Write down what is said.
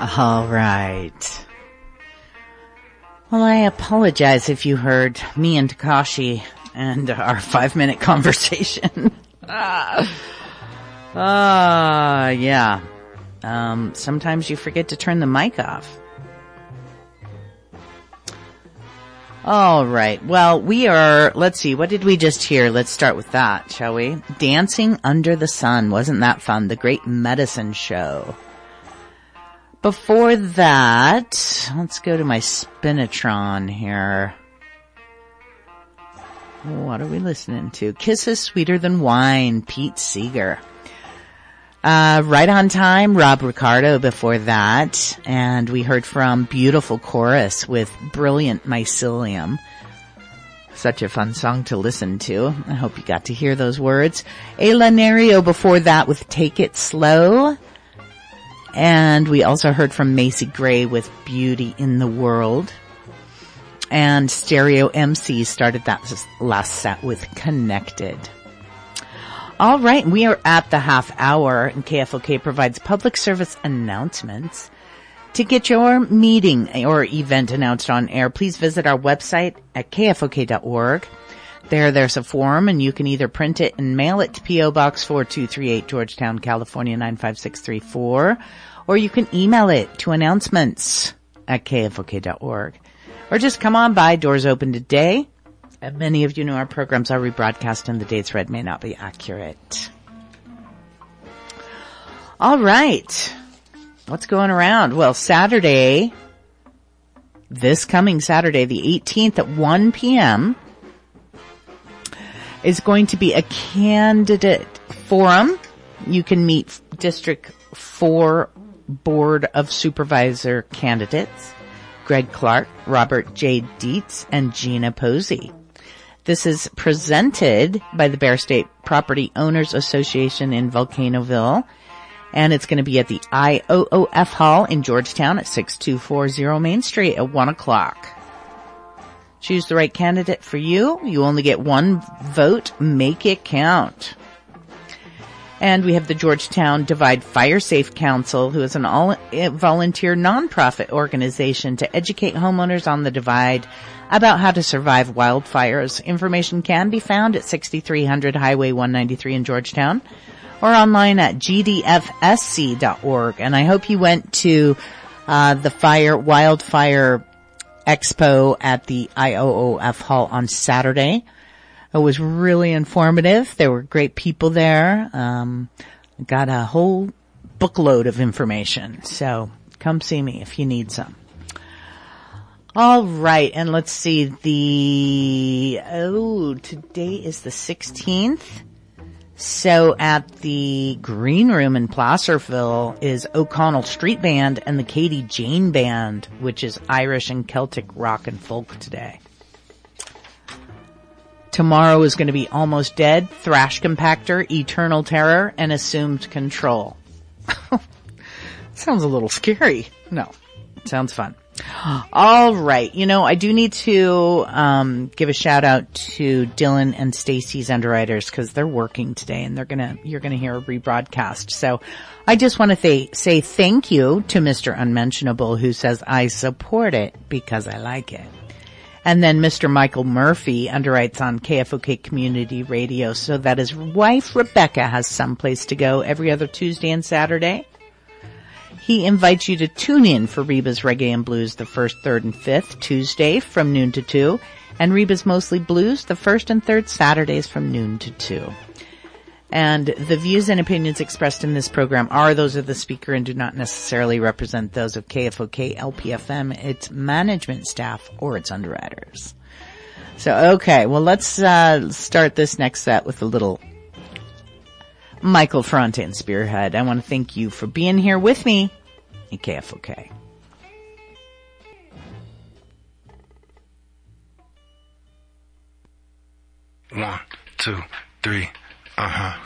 All right. Well, I apologize if you heard me and Takashi and our 5-minute conversation. Yeah. Sometimes you forget to turn the mic off. All right. Well, let's see, what did we just hear? Let's start with that, shall we? Dancing Under the Sun. Wasn't that fun? The Great Medicine Show. Before that, let's go to my Spinatron here. What are we listening to? Kisses Sweeter Than Wine, Pete Seeger. Right on Time, Rob Ricardo before that. And we heard from Beautiful Chorus with Brilliant Mycelium. Such a fun song to listen to. I hope you got to hear those words. Ayla Nerio before that with Take It Slow. And we also heard from Macy Gray with Beauty in the World. And Stereo MC started that last set with Connected. All right, we are at the half hour, and KFOK provides public service announcements. To get your meeting or event announced on air, please visit our website at kfok.org. There's a form, and you can either print it and mail it to P.O. Box 4238, Georgetown, California 95634, or you can email it to announcements@kfok.org. Or just come on by. Doors open today. And many of you know our programs are rebroadcast and the dates read may not be accurate. All right. What's going around? Well, this coming Saturday, the 18th at 1 p.m., is going to be a candidate forum. You can meet District 4 Board of Supervisor candidates, Greg Clark, Robert J. Dietz, and Gina Posey. This is presented by the Bear State Property Owners Association in Volcanoville, and it's going to be at the IOOF Hall in Georgetown at 6240 Main Street at 1 o'clock. Choose the right candidate for you. You only get one vote. Make it count. And we have the Georgetown Divide Fire Safe Council, who is an all-volunteer nonprofit organization to educate homeowners on the Divide about how to survive wildfires. Information can be found at 6300 Highway 193 in Georgetown or online at gdfsc.org. And I hope you went to the Wildfire Expo at the IOOF Hall on Saturday. It was really informative. There were great people there. Got a whole bookload of information. So come see me if you need some. All right, and let's see, today is the 16th. So at the Green Room in Placerville is O'Connell Street Band and the Katie Jane Band, which is Irish and Celtic rock and folk today. Tomorrow is going to be Almost Dead, Thrash Compactor, Eternal Terror, and Assumed Control. Sounds a little scary. No, it sounds fun. All right. I do need to give a shout out to Dylan and Stacy's underwriters because they're working today and you're gonna hear a rebroadcast. So I just want to say thank you to Mr. Unmentionable, who says I support it because I like it. And then Mr. Michael Murphy underwrites on KFOK Community Radio so that his wife Rebecca has someplace to go every other Tuesday and Saturday. He invites you to tune in for Reba's Reggae and Blues the 1st, 3rd, and 5th Tuesday from noon to 2, and Reba's Mostly Blues the 1st and 3rd Saturdays from noon to 2. And the views and opinions expressed in this program are those of the speaker and do not necessarily represent those of KFOK, LPFM, its management staff, or its underwriters. So, okay, well, let's start this next set with a little Michael Ferrante and Spearhead. I want to thank you for being here with me at KFOK. 1, 2, 3,